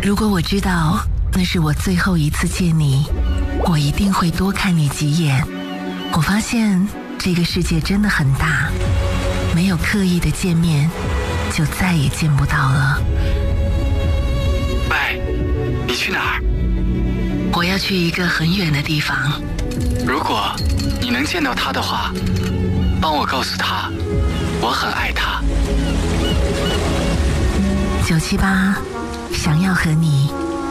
如果我知道那是我最后一次见你，我一定会多看你几眼。我发现这个世界真的很大，没有刻意的见面，就再也见不到了。 喂，你去哪儿？ 我要去一个很远的地方。 如果你能见到他的话，帮我告诉他，我很爱他。 978想要和你